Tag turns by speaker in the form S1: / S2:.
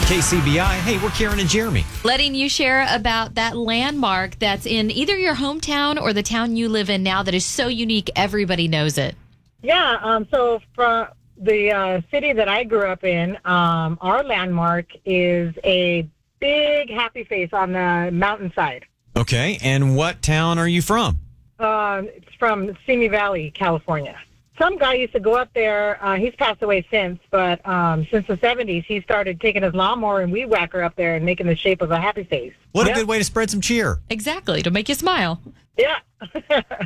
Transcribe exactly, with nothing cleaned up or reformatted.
S1: K C B I. Hey, we're Karen and Jeremy.
S2: Letting you share about that landmark that's in either your hometown or the town you live in now that is so unique everybody knows it.
S3: Yeah, um, so from the uh, city that I grew up in, um, our landmark is a big happy face on the mountainside.
S1: Okay, and what town are you from?
S3: Uh, it's from Simi Valley, California. Some guy used to go up there. Uh, he's passed away since, but um, since the seventies, he started taking his lawnmower and weed whacker up there and making the shape of a happy face.
S1: What
S3: Yep.
S1: a good way to spread some cheer.
S2: Exactly, to make you smile.
S3: Yeah.